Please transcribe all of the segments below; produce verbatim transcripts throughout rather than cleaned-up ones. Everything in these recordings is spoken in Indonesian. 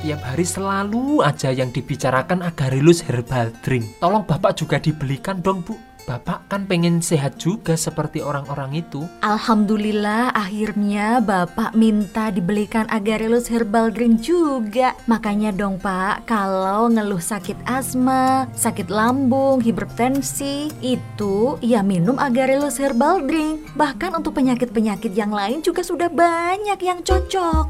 Setiap hari selalu aja yang dibicarakan Agarilus Herbal Drink. Tolong Bapak juga dibelikan dong, Bu. Bapak kan pengen sehat juga seperti orang-orang itu. Alhamdulillah akhirnya Bapak minta dibelikan Agarilus Herbal Drink juga. Makanya dong Pak, kalau ngeluh sakit asma, sakit lambung, hipertensi, itu ya minum Agarilus Herbal Drink. Bahkan untuk penyakit-penyakit yang lain juga sudah banyak yang cocok.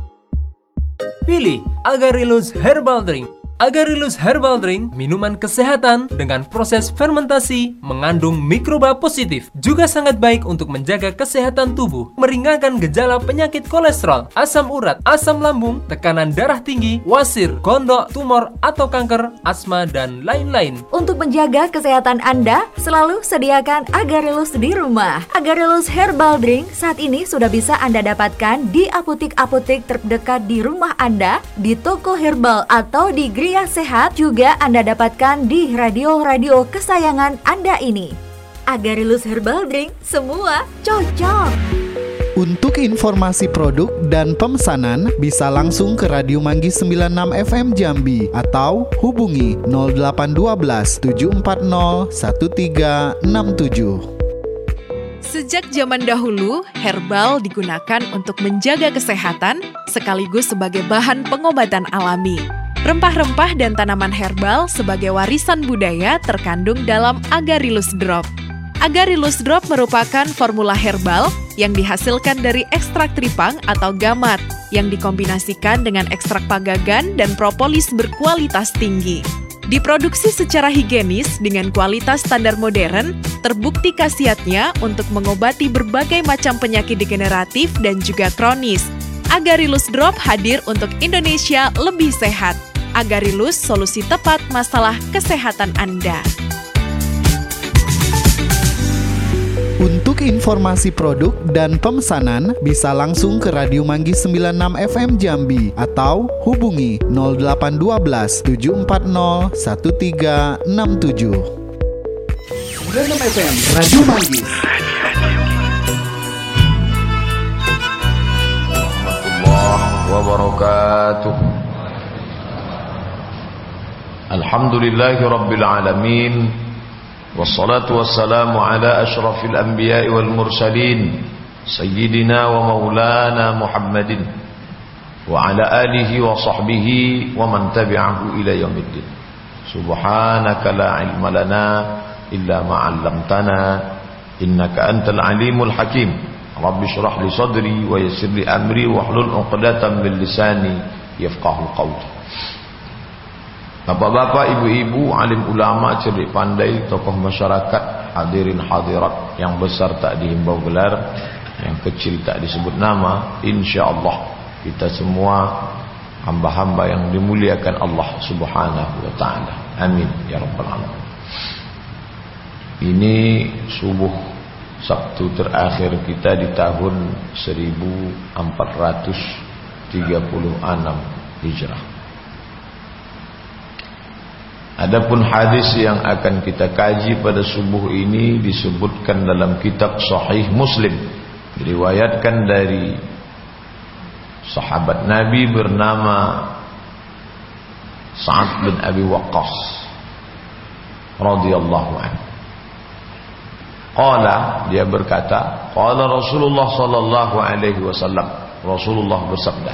Pilih Agarilus Herbal Drink. Agarilus Herbal Drink, minuman kesehatan dengan proses fermentasi, mengandung mikroba positif. Juga sangat baik untuk menjaga kesehatan tubuh, meringankan gejala penyakit kolesterol, asam urat, asam lambung, tekanan darah tinggi, wasir, gondok, tumor atau kanker, asma, dan lain-lain. Untuk menjaga kesehatan Anda, selalu sediakan Agarilus di rumah. Agarilus Herbal Drink saat ini sudah bisa Anda dapatkan di apotek-apotek terdekat di rumah Anda, di toko herbal atau di Gria Sehat, juga Anda dapatkan di radio-radio kesayangan Anda ini. Agarilus Herbal Drink, semua cocok. Untuk informasi produk dan pemesanan bisa langsung ke Radio Manggis sembilan puluh enam F M Jambi atau hubungi nol delapan satu dua tujuh empat nol satu tiga enam tujuh. Sejak zaman dahulu, herbal digunakan untuk menjaga kesehatan sekaligus sebagai bahan pengobatan alami. Rempah-rempah dan tanaman herbal sebagai warisan budaya terkandung dalam Agarilus Drop. Agarilus Drop merupakan formula herbal yang dihasilkan dari ekstrak tripang atau gamat yang dikombinasikan dengan ekstrak pagagan dan propolis berkualitas tinggi. Diproduksi secara higienis dengan kualitas standar modern, terbukti khasiatnya untuk mengobati berbagai macam penyakit degeneratif dan juga kronis. Agarilus Drop hadir untuk Indonesia lebih sehat. Agarilus, solusi tepat masalah kesehatan Anda. Untuk informasi produk dan pemesanan bisa langsung ke Radio Manggis sembilan puluh enam F M Jambi atau hubungi nol delapan satu dua tujuh empat nol satu tiga enam tujuh. sembilan puluh enam F M Radio Manggis. Warahmatullahi wabarakatuh. Alhamdulillahi rabbil alamin. Wassalatu wassalamu ala ashrafil anbiya'i wal mursalin Sayyidina wa maulana Muhammadin wa ala alihi wa sahbihi wa man tabi'ahu ila yaumiddin. Subhanaka la ilma lana illa ma 'allamtana innaka antal alimul hakim. Rabbi shrah li sadri wa yassir li amri wa hlul 'uqdatam min lisani yafqahu qawli. Bapak-bapak, ibu-ibu, alim ulama, cerdik pandai, tokoh masyarakat, hadirin hadirat, yang besar tak dihimbau gelar, yang kecil tak disebut nama, insyaallah kita semua hamba-hamba yang dimuliakan Allah Subhanahu wa taala. Amin ya rabbal alamin. Ini subuh Sabtu terakhir kita di tahun seribu empat ratus tiga puluh enam Hijrah. Adapun hadis yang akan kita kaji pada subuh ini disebutkan dalam kitab Sahih Muslim, diriwayatkan dari sahabat Nabi bernama Sa'ad bin Abi Waqqas radhiyallahu anhu. Qala, dia berkata, qala Rasulullah sallallahu alaihi wasallam, Rasulullah bersabda,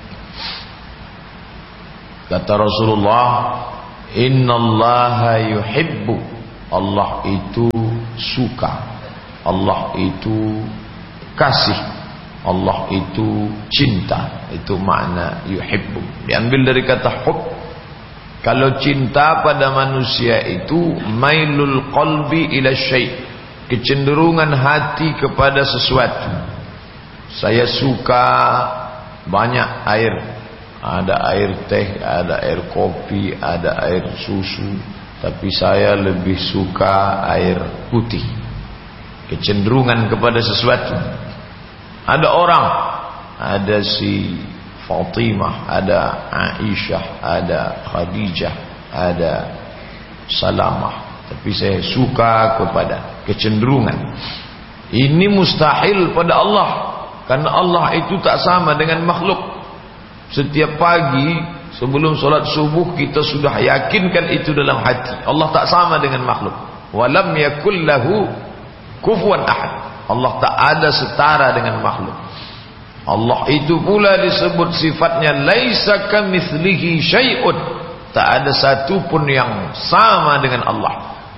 kata Rasulullah, innallaha yuhibbu, Allah itu suka, Allah itu kasih, Allah itu cinta. Itu makna yuhibbu, diambil dari kata hub. Kalau cinta pada manusia itu mailul qalbi ila syai', kecenderungan hati kepada sesuatu. Saya suka banyak air, ada air teh, ada air kopi, ada air susu, tapi saya lebih suka air putih. Kecenderungan kepada sesuatu. Ada orang, ada si Fatimah, ada Aisyah, ada Khadijah, ada Salamah, tapi saya suka kepada kecenderungan. Ini mustahil pada Allah, karena Allah itu tak sama dengan makhluk. Setiap pagi Sebelum solat subuh kita sudah yakinkan itu dalam hati. Allah tak sama dengan makhluk. Walam yakul lahu kufuwan ahad. Allah tak ada setara dengan makhluk. Allah itu pula disebut sifatnya laisa kamitslihi syai'un. Tak ada satu pun yang sama dengan Allah.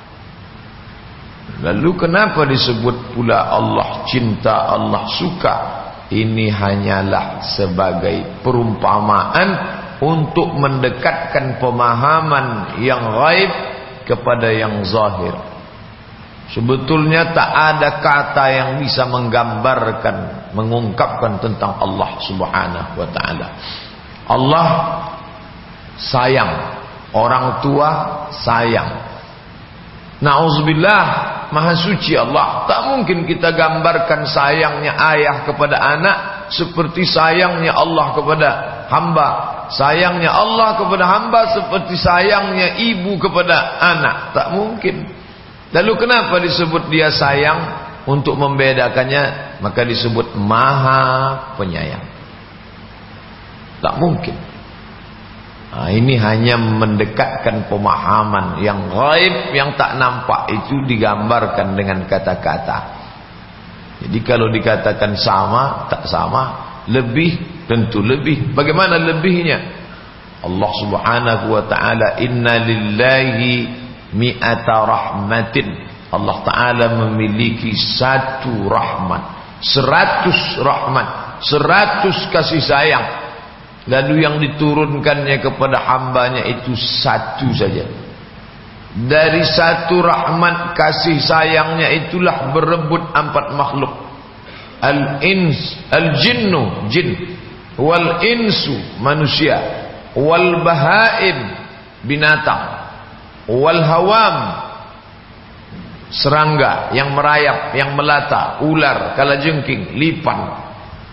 Lalu kenapa disebut pula Allah cinta, Allah suka? Ini hanyalah sebagai perumpamaan untuk mendekatkan pemahaman yang ghaib kepada yang zahir. Sebetulnya tak ada kata yang bisa menggambarkan, mengungkapkan tentang Allah Subhanahu wa ta'ala. Allah sayang, orang tua sayang. Na'udzubillah, maha suci Allah. Tak mungkin kita gambarkan sayangnya ayah kepada anak seperti sayangnya Allah kepada hamba. Sayangnya Allah kepada hamba seperti sayangnya ibu kepada anak. Tak mungkin. Lalu kenapa disebut dia sayang? Untuk membedakannya, maka disebut maha penyayang. Tak mungkin. Nah, ini hanya mendekatkan pemahaman yang gaib, yang tak nampak itu digambarkan dengan kata-kata. Jadi kalau dikatakan sama, tak sama, lebih, tentu lebih. Bagaimana lebihnya? Allah Subhanahu wa ta'ala, inna lillahi mi'ata rahmatin. Allah Ta'ala memiliki satu rahmat, seratus rahmat, seratus kasih sayang. Lalu yang diturunkannya kepada hambanya itu satu saja. Dari satu rahmat kasih sayangnya itulah berebut empat makhluk. Al-ins, al-jinnu, jin, wal-insu, manusia, wal-bahaim, binatang, wal-hawam, serangga yang merayap, yang melata, ular, kalajengking, lipan.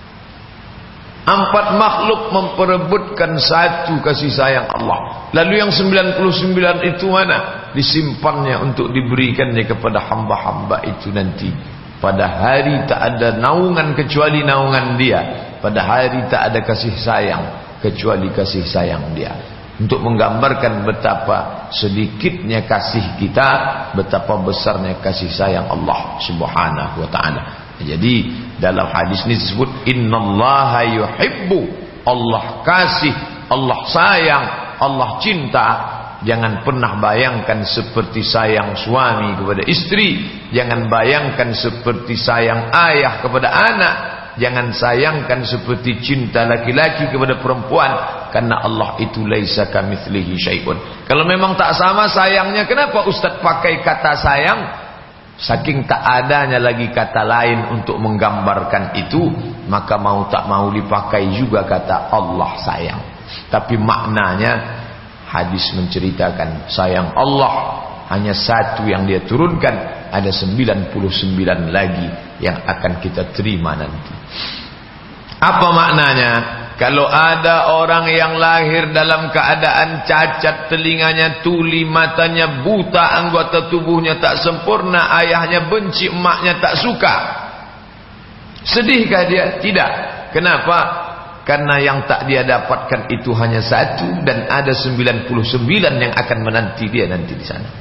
Empat makhluk memperebutkan satu kasih sayang Allah. Lalu yang sembilan puluh sembilan itu mana? Disimpannya untuk diberikannya kepada hamba-hamba itu nanti. Pada hari tak ada naungan kecuali naungan dia. Pada hari tak ada kasih sayang kecuali kasih sayang dia. Untuk menggambarkan betapa sedikitnya kasih kita, betapa besarnya kasih sayang Allah Subhanahu wa ta'ala. Jadi dalam hadis ini disebut innallaha yuhibbu, Allah kasih, Allah sayang, Allah cinta. Jangan pernah bayangkan seperti sayang suami kepada istri, jangan bayangkan seperti sayang ayah kepada anak, jangan sayangkan seperti cinta laki-laki kepada perempuan, karena Allah itu laisa kamitslihi syai'un. Kalau memang tak sama sayangnya, kenapa Ustaz pakai kata sayang? Saking tak adanya lagi kata lain untuk menggambarkan itu, maka mau tak mau dipakai juga kata Allah sayang. Tapi maknanya hadis menceritakan sayang Allah hanya satu yang dia turunkan, ada sembilan puluh sembilan lagi yang akan kita terima nanti. Apa maknanya? Kalau ada orang yang lahir dalam keadaan cacat, telinganya tuli, matanya buta, anggota tubuhnya tak sempurna, ayahnya benci, emaknya tak suka, sedihkah dia? Tidak. Kenapa? Karena yang tak dia dapatkan itu hanya satu, dan ada sembilan puluh sembilan yang akan menanti dia nanti di sana.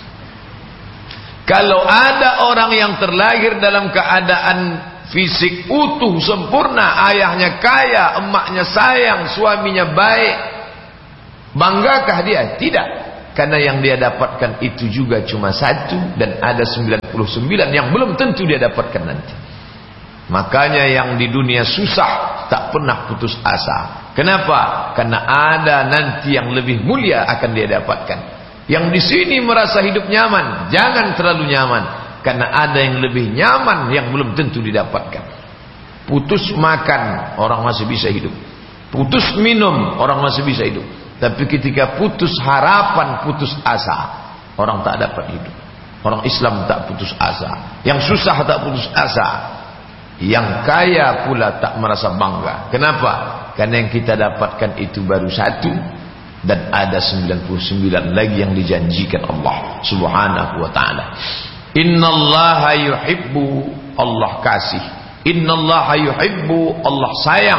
Kalau ada orang yang terlahir dalam keadaan fisik utuh, sempurna, ayahnya kaya, emaknya sayang, suaminya baik, banggakah dia? Tidak. Karena yang dia dapatkan itu juga cuma satu, dan ada sembilan puluh sembilan yang belum tentu dia dapatkan nanti. Makanya yang di dunia susah tak pernah putus asa. Kenapa? Karena ada nanti yang lebih mulia akan dia dapatkan. Yang di sini merasa hidup nyaman, jangan terlalu nyaman, karena ada yang lebih nyaman yang belum tentu didapatkan. Putus makan, orang masih bisa hidup. Putus minum, orang masih bisa hidup. Tapi ketika putus harapan, putus asa, orang tak dapat hidup. Orang Islam tak putus asa, yang susah tak putus asa, yang kaya pula tak merasa bangga. Kenapa? Karena yang kita dapatkan itu baru satu, dan ada sembilan puluh sembilan lagi yang dijanjikan Allah Subhanahu wa ta'ala. Innallaha yuhibbu, Allah kasih. Innallaha yuhibbu, Allah sayang.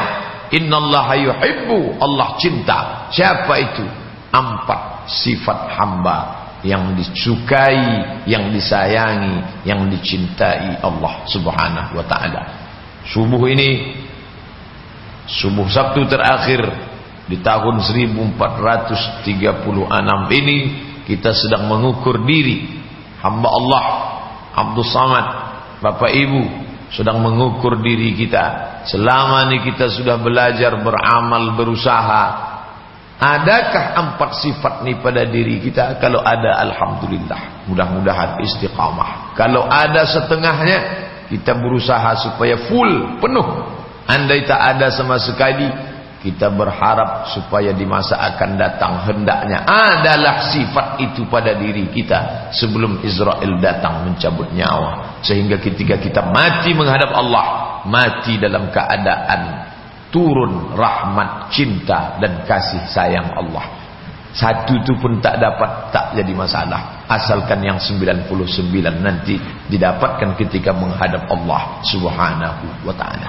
Innallaha yuhibbu, Allah cinta. Siapa itu? Empat sifat hamba yang disukai, yang disayangi, yang dicintai Allah Subhanahu wa taala. Subuh ini, subuh Sabtu terakhir di tahun seribu empat ratus tiga puluh enam ini, kita sedang mengukur diri hamba Allah Abdul Samad, Bapak Ibu sedang mengukur diri kita. Selama ini kita sudah belajar, beramal, berusaha. Adakah empat sifat ini pada diri kita? Kalau ada, alhamdulillah, mudah-mudahan istiqamah. Kalau ada setengahnya, kita berusaha supaya full, penuh. Andai tak ada sama sekali, kita berharap supaya di masa akan datang hendaknya adalah sifat itu pada diri kita sebelum Israel datang mencabut nyawa. Sehingga ketika kita mati menghadap Allah, mati dalam keadaan turun rahmat, cinta dan kasih sayang Allah. Satu itu pun tak dapat, tak jadi masalah, asalkan yang sembilan puluh sembilan nanti didapatkan ketika menghadap Allah Subhanahu wa ta'ala.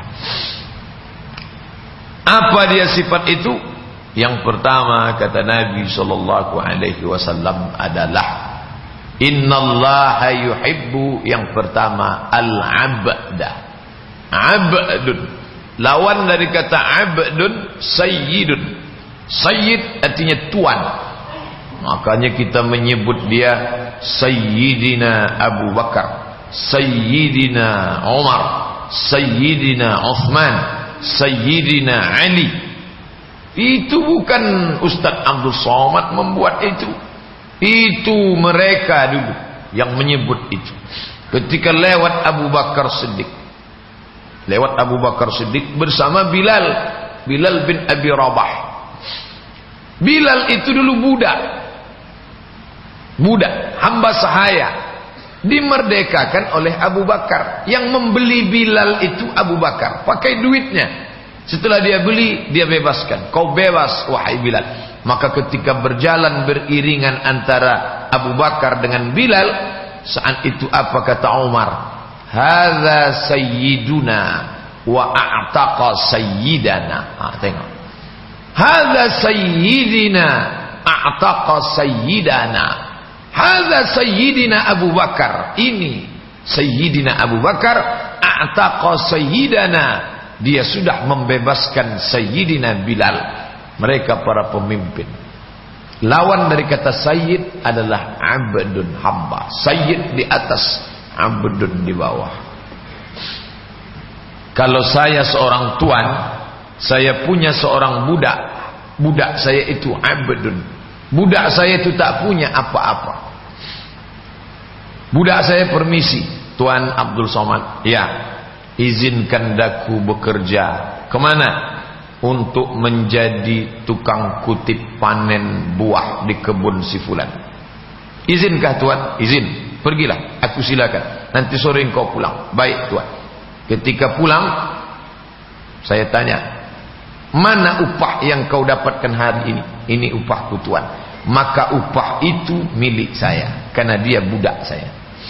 Apa dia sifat itu? Yang pertama kata Nabi sallallahu alaihi wasallam adalah innallaha yuhibbu, yang pertama al-abda. Abdun, lawan dari kata abdun sayyidun. Sayyid artinya tuan. Makanya kita menyebut dia Sayyidina Abu Bakar, Sayyidina Umar, Sayyidina Uthman, Sayyidina Ali. Itu bukan Ustaz Abdul Somad membuat itu. Itu mereka dulu yang menyebut itu. Ketika lewat Abu Bakar Siddiq, lewat Abu Bakar Siddiq bersama Bilal, Bilal bin Abi Rabah. Bilal itu dulu budak, budak, hamba sahaya, dimerdekakan oleh Abu Bakar. Yang membeli Bilal itu Abu Bakar, pakai duitnya. Setelah dia beli, dia bebaskan. Kau bebas wahai Bilal. Maka ketika berjalan beriringan antara Abu Bakar dengan Bilal, saat itu apa kata Umar? Hadza sayyiduna wa a'taqa sayyidana. Ha, tengok. Hadza sayyidina a'taqa sayyidana. Hadza sayyidina Abu Bakar. Ini Sayyidina Abu Bakar a'taqa sayyidana. Dia sudah membebaskan Sayyidina Bilal. Mereka para pemimpin. Lawan dari kata sayyid adalah abdun, hamba. Sayyid di atas, abdun di bawah. Kalau saya seorang tuan, saya punya seorang budak, budak saya itu abdun. Budak saya itu tak punya apa-apa. Budak saya permisi, Tuan Abdul Somad, ya, izinkan daku bekerja. Kemana? Untuk menjadi tukang kutip panen buah di kebun si fulan. Izinkah Tuan? Izin. Pergilah, aku silakan. Nanti sore engkau pulang. Baik Tuan. Ketika pulang, saya tanya, mana upah yang kau dapatkan hari ini? Ini upahku Tuan. Maka upah itu milik saya, karena dia budak saya.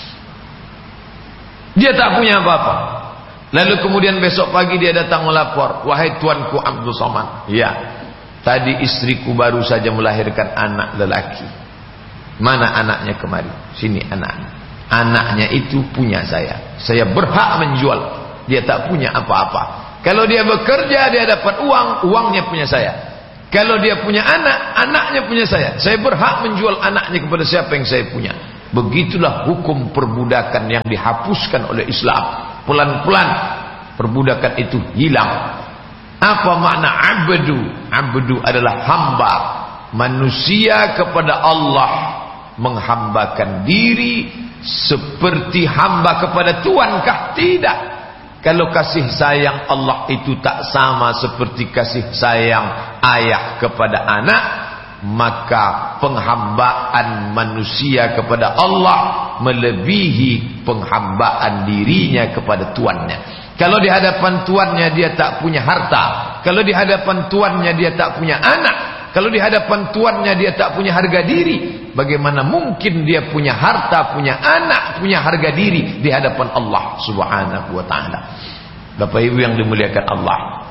Dia tak punya apa-apa. Lalu kemudian besok pagi dia datang melapor, wahai tuanku Abdul Somad, ya, tadi istriku baru saja melahirkan anak lelaki. Mana anaknya kemari? Sini anaknya. Anaknya itu punya saya. Saya berhak menjual. Dia tak punya apa-apa. Kalau dia bekerja, dia dapat uang, uangnya punya saya. Kalau dia punya anak, anaknya punya saya. Saya berhak menjual anaknya kepada siapa yang saya punya. Begitulah hukum perbudakan yang dihapuskan oleh Islam. Pelan-pelan perbudakan itu hilang. Apa makna abdu? Abdu adalah hamba. Manusia kepada Allah menghambakan diri seperti hamba kepada Tuankah? Tidak. Kalau kasih sayang Allah itu tak sama seperti kasih sayang ayah kepada anak, maka penghambaan manusia kepada Allah melebihi penghambaan dirinya kepada tuannya. Kalau di hadapan tuannya dia tak punya harta, kalau di hadapan tuannya dia tak punya anak, kalau di hadapan tuannya dia tak punya harga diri, bagaimana mungkin dia punya harta, punya anak, punya harga diri di hadapan Allah Subhanahu wa ta'ala. Bapak Ibu yang dimuliakan Allah,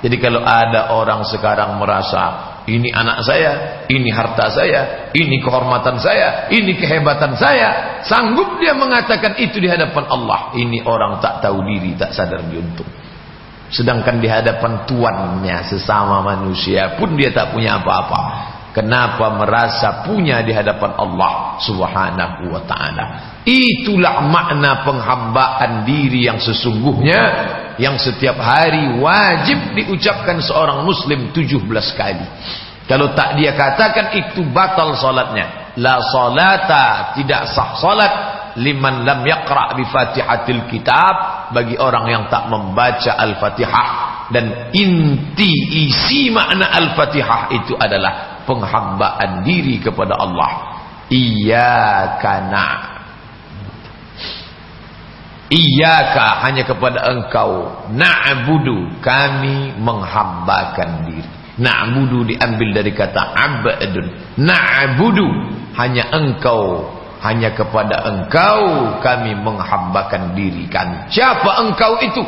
Jadi kalau ada orang sekarang merasa ini anak saya, ini harta saya, ini kehormatan saya, ini kehebatan saya, sanggup dia mengatakan itu di hadapan Allah, ini orang tak tahu diri, tak sadar diuntung. Sedangkan di hadapan tuannya sesama manusia pun dia tak punya apa-apa. Kenapa merasa punya di hadapan Allah Subhanahu wa ta'ala? Itulah makna penghambaan diri yang sesungguhnya, yang setiap hari wajib diucapkan seorang muslim tujuh belas kali. Kalau tak dia katakan, itu batal salatnya. La salata, tidak sah salat liman lam yaqra bi fatihatil kitab, bagi orang yang tak membaca al-fatihah. Dan inti isi makna al-fatihah itu adalah penghambaan diri kepada Allah. Iyyaka na'budu, iyyaka hanya kepada engkau, na'budu kami menghambakan diri. Na'budu diambil dari kata abdun, na'budu hanya engkau, hanya kepada engkau kami menghambakan diri kami. Siapa engkau itu?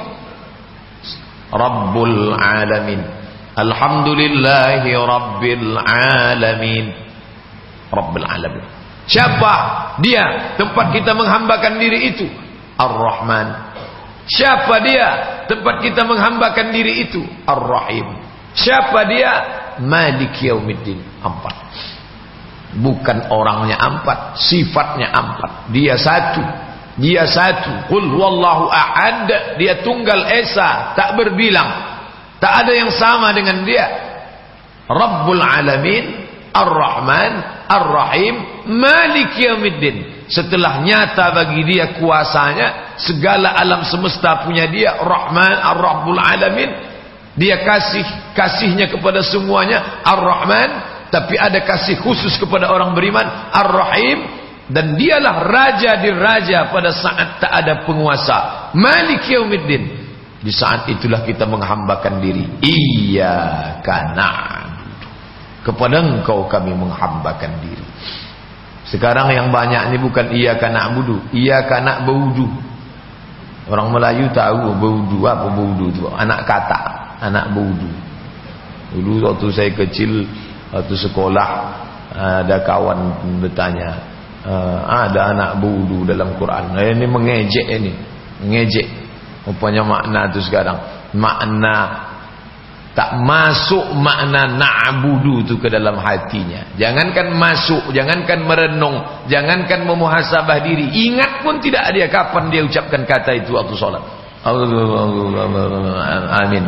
Rabbul alamin. Alhamdulillahi Rabbil Alamin. Rabbil Alamin. Siapa dia tempat kita menghambakan diri itu? Ar-Rahman. Siapa dia tempat kita menghambakan diri itu? Ar-Rahim. Siapa dia? Malik Yaumiddin. Empat. Bukan orangnya empat, sifatnya empat. Dia satu. Dia satu. Qul huwallahu ahad. Dia tunggal esa, tak berbilang. Tak ada yang sama dengan dia. Rabbul Alamin, Ar-Rahman, Ar-Rahim, Malik Yaumiddin. Setelah nyata bagi dia kuasanya, segala alam semesta punya dia, Rahman, Ar-Rabbul Alamin. Dia kasih kasihnya kepada semuanya, Ar-Rahman. Tapi ada kasih khusus kepada orang beriman, Ar-Rahim. Dan dialah raja di raja pada saat tak ada penguasa, Malik Yaumiddin. Di saat itulah kita menghambakan diri. Iyyaka na'budu, kepada engkau kami menghambakan diri. Sekarang yang banyak ini bukan iyyaka na'budu, iyyaka na'budu. Orang Melayu tahu baudu, apa baudu itu? Anak kata, anak baudu. Dulu waktu saya kecil, waktu sekolah, ada kawan bertanya, ada anak baudu dalam Quran. Ini mengejek ini, mengejek. Rupanya makna itu sekarang, makna tak masuk makna na'budu itu ke dalam hatinya. Jangankan masuk, jangankan merenung, jangankan memuhasabah diri, ingat pun tidak dia kapan dia ucapkan kata itu waktu sholat. Amin.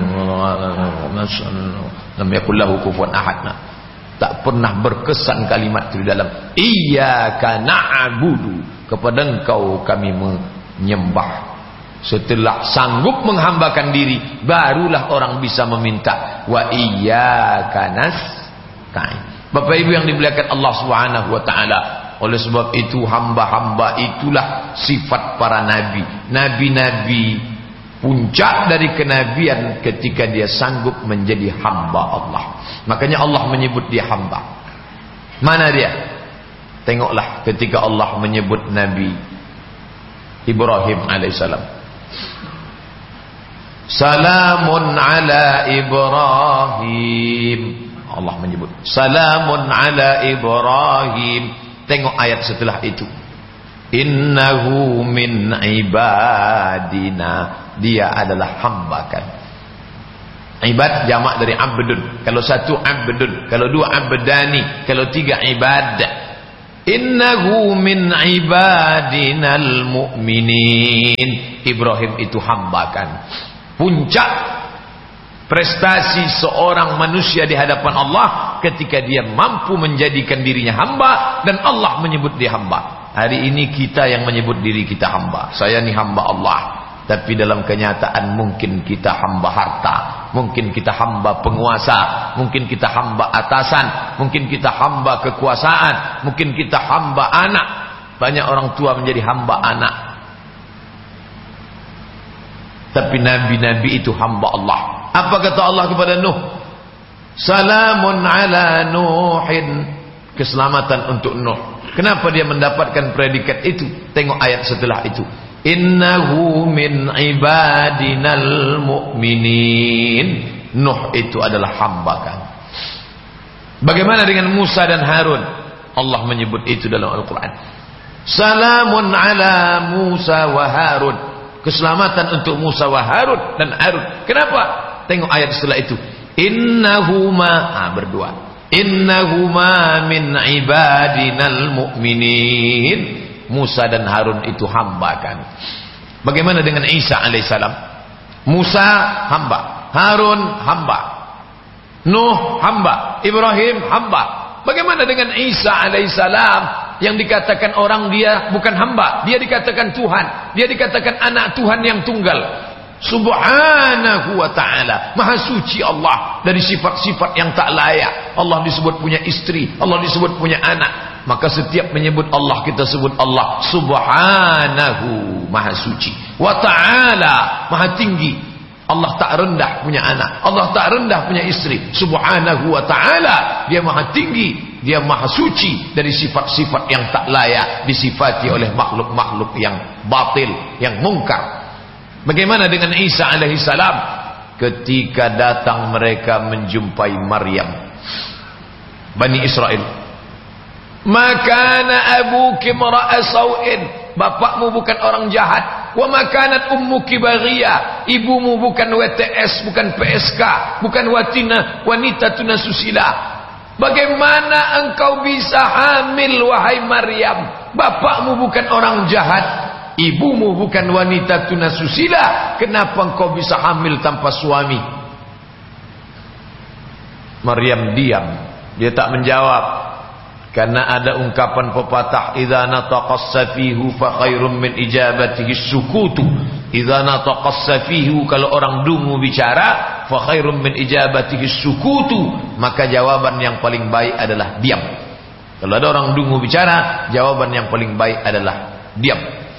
Lam yakul lahu kufuwan ahad. Tak pernah berkesan kalimat itu di dalam iyyaka na'budu, kepada engkau kami menyembah. Setelah sanggup menghambakan diri, barulah orang bisa meminta wa iyyaka nasta'in. Bapak Ibu yang dimuliakan Allah Subhanahu wa taala, oleh sebab itu hamba-hamba itulah sifat para nabi. Nabi-nabi puncak dari kenabian ketika dia sanggup menjadi hamba Allah. Makanya Allah menyebut dia hamba. Mana dia? Tengoklah ketika Allah menyebut Nabi Ibrahim alaihissalam. Salamun ala Ibrahim. Allah menyebut salamun ala Ibrahim. Tengok ayat setelah itu. Innahu min ibadina. Dia adalah hamba kan. Ibad jamak dari abdun. Kalau satu abdun, kalau dua abdani, kalau tiga ibad. Innahu min ibadinal mu'minin. Ibrahim itu hamba kan. Puncak prestasi seorang manusia di hadapan Allah ketika dia mampu menjadikan dirinya hamba, dan Allah menyebut dia hamba. Hari ini kita yang menyebut diri kita hamba. Saya ni hamba Allah. Tapi dalam kenyataan mungkin kita hamba harta, mungkin kita hamba penguasa, mungkin kita hamba atasan, mungkin kita hamba kekuasaan, mungkin kita hamba anak. Banyak orang tua menjadi hamba anak. Tapi nabi-nabi itu hamba Allah. Apa kata Allah kepada Nuh? Salamun ala Nuhin. Keselamatan untuk Nuh. Kenapa dia mendapatkan predikat itu? Tengok ayat setelah itu. Innahu min ibadinal mu'minin. Nuh itu adalah hamba kami. Bagaimana dengan Musa dan Harun? Allah menyebut itu dalam Al-Quran. Salamun ala Musa wa Harun. Keselamatan untuk Musa wa Harun dan Harun. Kenapa? Tengok ayat setelah itu. Innahuma, ah, berdua. Innahuma min ibadinal mu'minin. Musa dan Harun itu hamba kami. Bagaimana dengan Isa alaihissalam? Musa hamba, Harun hamba, Nuh hamba, Ibrahim hamba. Bagaimana dengan Isa alaihissalam yang dikatakan orang dia bukan hamba, dia dikatakan Tuhan, dia dikatakan anak Tuhan yang tunggal. Subhanahu wa ta'ala, maha suci Allah dari sifat-sifat yang tak layak. Allah disebut punya istri, Allah disebut punya anak. Maka setiap menyebut Allah kita sebut Allah subhanahu, maha suci, wa ta'ala, maha tinggi. Allah tak rendah punya anak, Allah tak rendah punya istri. Subhanahu wa ta'ala, dia maha tinggi, dia maha suci dari sifat-sifat yang tak layak disifati oleh makhluk-makhluk yang batil, yang mungkar. Bagaimana dengan Isa alaihissalam? Ketika datang mereka menjumpai Maryam, Bani Israel, makana abuki mara'a sau'in, bapakmu bukan orang jahat. Wa makanat ummuki baghiyah, ibumu bukan W T S, bukan P S K, bukan watina wanita tunasusila. Bagaimana engkau bisa hamil wahai Maryam? Bapakmu bukan orang jahat, ibumu bukan wanita tunasusila. Kenapa engkau bisa hamil tanpa suami? Maryam diam, dia tak menjawab. Karena ada ungkapan pepatah, idza nataqas safihu fa khairum min ijabatihi sukutu. Idza nataqas safihu, kalau orang dungu bicara, fa khairum min ijabatihi sukutu, maka jawaban yang paling baik adalah diam. Kalau ada orang dungu bicara, jawaban yang paling baik adalah diam.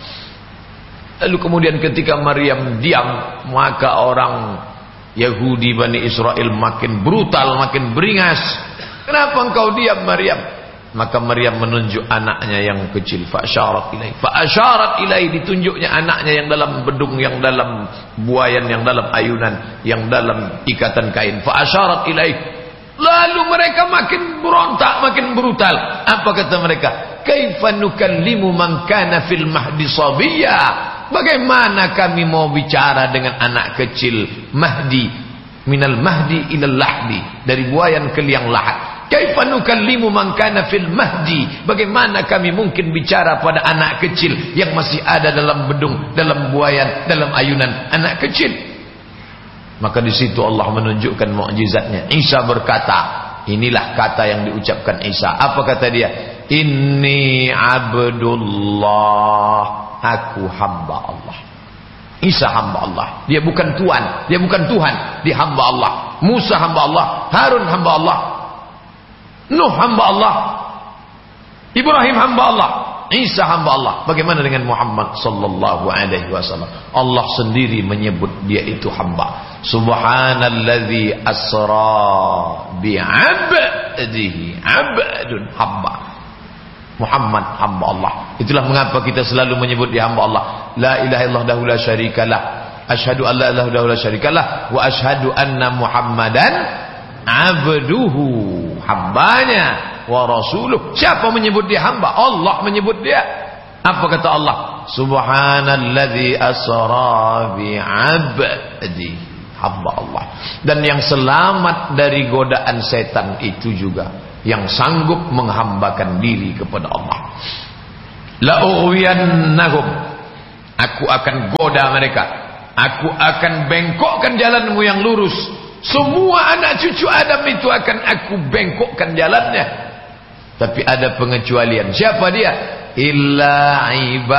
Lalu kemudian ketika Maryam diam, maka orang Yahudi Bani Israel makin brutal, makin beringas. Kenapa engkau diam Maryam? Maka Maryam menunjuk anaknya yang kecil. Fa'asyarat ilaih. Fa'asyarat ilaih, ditunjuknya anaknya yang dalam bedung, yang dalam buayan, yang dalam ayunan, yang dalam ikatan kain. Fa'asyarat ilaih. Lalu mereka makin berontak, makin brutal. Apa kata mereka? Kaifa nukallimu man kana fil mahdi sabiyya? Bagaimana kami mau bicara dengan anak kecil Mahdi? Minal mahdi ilal lahdi, dari buayan ke liang lahat. Kaifa nukallimu man kana fil mahdi? Bagaimana kami mungkin bicara pada anak kecil yang masih ada dalam bedung, dalam buayan, dalam ayunan, anak kecil. Maka di situ Allah menunjukkan mukjizatnya. Isa berkata, inilah kata yang diucapkan Isa. Apa kata dia? Inni abdullah, aku hamba Allah. Isa hamba Allah, dia bukan Tuhan, dia bukan Tuhan, dia hamba Allah. Musa hamba Allah, Harun hamba Allah, Nuh hamba Allah, Ibrahim hamba Allah, Isa hamba Allah. Bagaimana dengan Muhammad sallallahu alaihi wasallam? Allah sendiri menyebut dia itu hamba. Subhanalladzi asra bi'abdihi, abdun, hamba. Muhammad hamba Allah. Itulah mengapa kita selalu menyebut dia hamba Allah. La ilaha illallah la syarikalah, asyhadu an la ilaha illallah la syarikalah, wa asyhadu anna Muhammadan abduhu, hambanya, wa rasuluh. Siapa menyebut dia hamba? Allah menyebut dia. Apa kata Allah? Subhanalladzi asra bi'abdi, hamba Allah. Dan yang selamat dari godaan setan itu juga yang sanggup menghambakan diri kepada Allah. La ughwiyannahum, aku akan goda mereka, aku akan bengkokkan jalanmu yang lurus. Semua anak cucu Adam itu akan aku bengkokkan jalannya. Tapi ada pengecualian. Siapa dia? Illa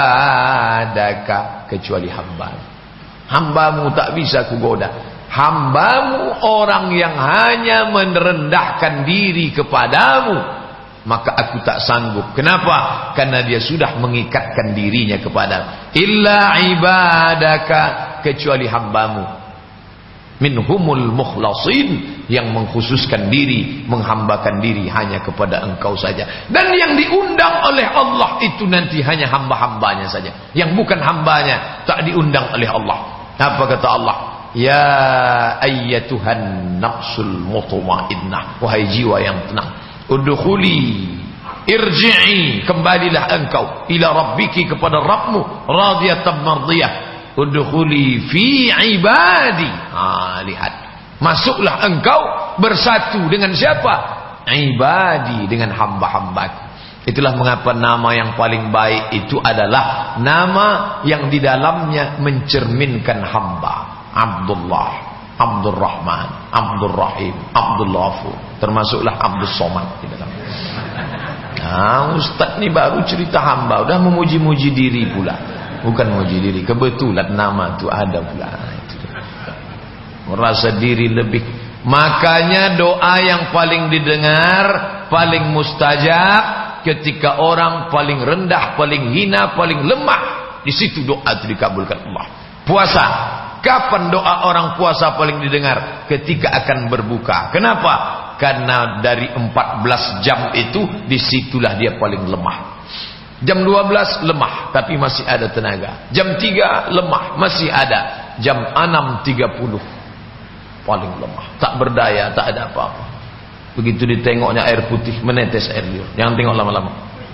ibadaka, kecuali hamba. Hambamu tak bisa aku goda. Hambamu orang yang hanya merendahkan diri kepadamu, maka aku tak sanggup. Kenapa? Karena dia sudah mengikatkan dirinya kepadamu. Illa ibadaka, kecuali hambamu. Minhumul mukhlasin, yang mengkhususkan diri, menghambakan diri hanya kepada engkau saja. Dan yang diundang oleh Allah itu nanti hanya hamba-hambanya saja. Yang bukan hambanya tak diundang oleh Allah. Apa kata Allah? Ya ayyatuhan nafsul mutmainnah, wahai jiwa yang tenang, udkhuli, irji'i, kembalilah engkau ila rabbiki, kepada Rabbmu, radiyatan mardiyah, udkhuli fi ibadi. Ah, lihat, masuklah engkau bersatu dengan siapa? Ibadi, dengan hamba-hambaku. Itulah mengapa nama yang paling baik itu adalah nama yang di dalamnya mencerminkan hamba. Abdullah, Abdul Rahman, Abdul Rahim, Abdul Ghafur, termasuklah Abdul Somad di dalam. Nah, Ustaz ni baru cerita hamba, udah memuji-muji diri pula. Bukan memuji diri, kebetulan nama tu ada pula. Itu dia. Merasa diri lebih. Makanya doa yang paling didengar, paling mustajab, ketika orang paling rendah, paling hina, paling lemah, di situ doa itu dikabulkan Allah. Puasa, kapan doa orang puasa paling didengar? Ketika akan berbuka. Kenapa? Karena dari empat belas jam itu, disitulah dia paling lemah. Jam dua belas lemah, tapi masih ada tenaga. Jam tiga lemah, masih ada. Jam enam tiga puluh paling lemah, tak berdaya, tak ada apa-apa. Begitu ditengoknya air putih, menetes air liur. Jangan tengok lama-lama.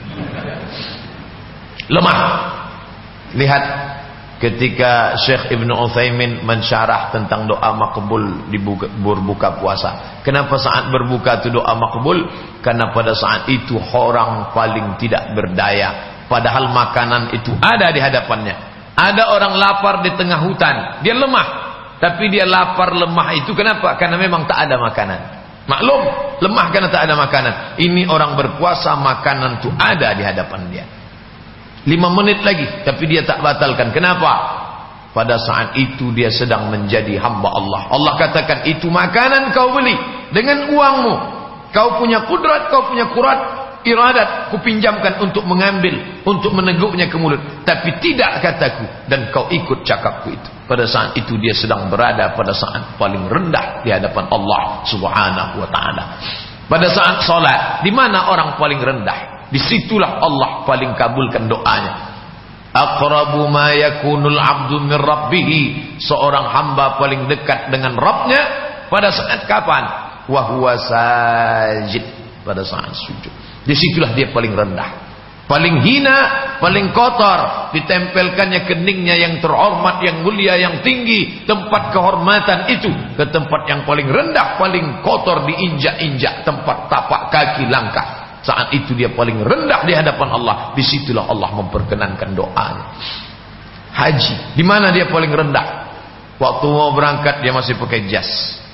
Lemah. Lihat ketika Syekh Ibn Utsaimin mensyarah tentang doa makbul di berbuka puasa. Kenapa saat berbuka itu doa makbul? Karena pada saat itu orang paling tidak berdaya. Padahal makanan itu ada di hadapannya. Ada orang lapar di tengah hutan, dia lemah. Tapi dia lapar lemah itu kenapa? Karena memang tak ada makanan. Maklum, lemah karena tak ada makanan. Ini orang berpuasa, makanan itu ada di hadapan dia. Lima menit lagi, tapi dia tak batalkan. Kenapa? Pada saat itu dia sedang menjadi hamba Allah. Allah katakan, itu makanan kau beli dengan uangmu. Kau punya kudrat, kau punya kurat, iradat, kupinjamkan untuk mengambil, untuk meneguknya ke mulut. Tapi tidak kataku, dan kau ikut cakapku itu. Pada saat itu dia sedang berada pada saat paling rendah di hadapan Allah Subhanahu wa ta'ala. Pada saat salat, di mana orang paling rendah? Disitulah Allah paling kabulkan doanya. Aqrabu ma yakunul abdu min rabbih. Seorang hamba paling dekat dengan Rabbnya pada saat kapan? Wa huwa sajid, pada saat sujud. Disitulah dia paling rendah, paling hina, paling kotor. Ditempelkannya keningnya yang terhormat, yang mulia, yang tinggi, tempat kehormatan itu, ke tempat yang paling rendah, paling kotor, diinjak-injak, tempat tapak kaki langkah. Saat itu dia paling rendah di hadapan Allah. Disitulah Allah memperkenankan doanya. Haji, di mana dia paling rendah? Waktu mau berangkat dia masih pakai jas.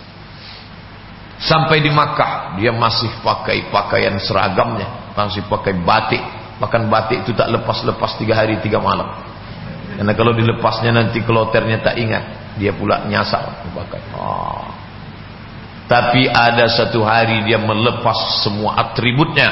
Sampai di Makkah dia masih pakai pakaian seragamnya, masih pakai batik. Bahkan batik itu tak lepas-lepas tiga hari tiga malam. Karena kalau dilepasnya nanti kloternya tak ingat, dia pula nyasar pakai. Oh. Tapi ada satu hari dia melepas semua atributnya.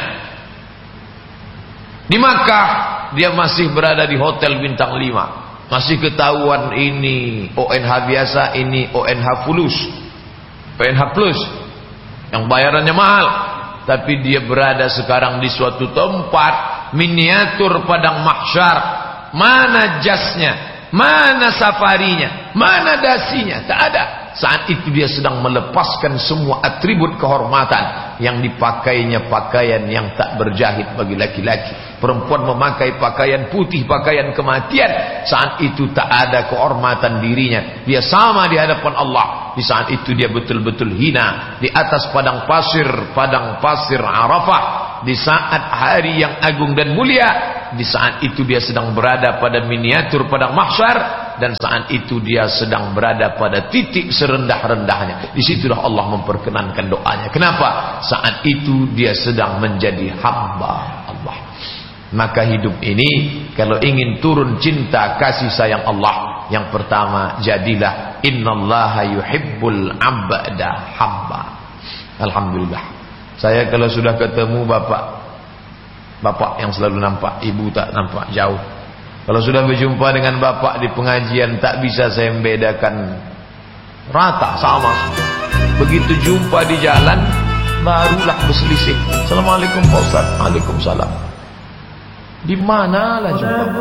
Di Makkah dia masih berada di hotel bintang lima. Masih ketahuan ini O N H biasa, ini O N H Plus, O N H Plus, yang bayarannya mahal. Tapi dia berada sekarang di suatu tempat miniatur padang mahsyar. Mana jasnya, mana safarinya, mana dasinya? Tak ada. Saat itu dia sedang melepaskan semua atribut kehormatan. Yang dipakainya pakaian yang tak berjahit bagi laki-laki. Perempuan memakai pakaian putih, pakaian kematian. Saat itu tak ada kehormatan dirinya. Dia sama di hadapan Allah. Di saat itu dia betul-betul hina. Di atas padang pasir, padang pasir Arafah. Di saat hari yang agung dan mulia. Di saat itu dia sedang berada pada miniatur padang mahsyar. Dan saat itu dia sedang berada pada titik serendah-rendahnya. Disitulah Allah memperkenankan doanya. Kenapa? Saat itu dia sedang menjadi hamba Allah. Maka hidup ini, kalau ingin turun cinta kasih sayang Allah, yang pertama jadilah innallaha yuhibbul abda hamba. Alhamdulillah, saya kalau sudah ketemu bapak, bapak yang selalu nampak, ibu tak nampak jauh. Kalau sudah berjumpa dengan bapak di pengajian, tak bisa saya membedakan, rata sama. Begitu jumpa di jalan, barulah berselisih. Assalamualaikum Pak Ustaz. Waalaikumsalam. Di mana lah jumpa?